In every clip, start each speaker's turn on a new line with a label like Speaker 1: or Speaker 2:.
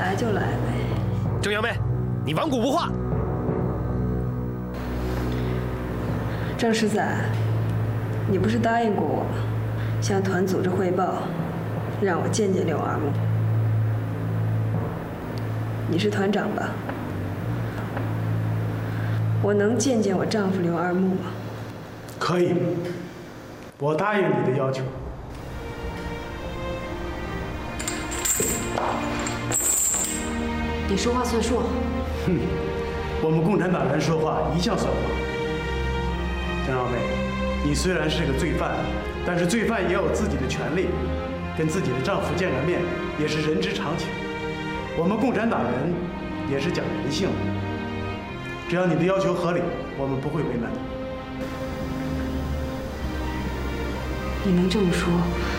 Speaker 1: 来就来呗。
Speaker 2: 郑阳妹，你顽固不化。
Speaker 1: 郑十载，你不是答应过我，向团组织汇报，让我见见刘二木。你是团长吧？我能见见我丈夫刘二木吗？
Speaker 3: 可以，我答应你的要求。
Speaker 4: 你说话算数。
Speaker 3: 哼，我们共产党人说话一向算话。郑小梅，你虽然是个罪犯，但是罪犯也有自己的权利，跟自己的丈夫见个面也是人之常情。我们共产党人也是讲人性的，只要你的要求合理，我们不会为难你。
Speaker 4: 你能这么说，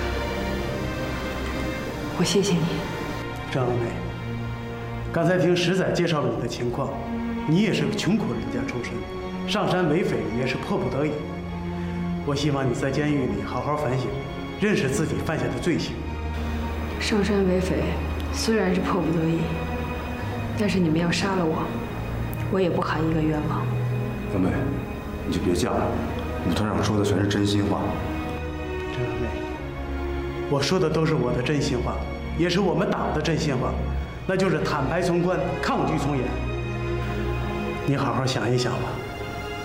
Speaker 4: 我谢谢你。
Speaker 3: 郑小梅，刚才听石仔介绍了你的情况，你也是个穷苦人家出身，上山为匪也是迫不得已。我希望你在监狱里好好反省，认识自己犯下的罪行。
Speaker 1: 上山为匪虽然是迫不得已，但是你们要杀了我，我也不喊一个冤枉。
Speaker 5: 小梅，你就别犟了，我们团长说的全是真心话。
Speaker 3: 郑小梅，我说的都是我的真心话，也是我们党的真心话，那就是坦白从宽，抗拒从严。你好好想一想吧。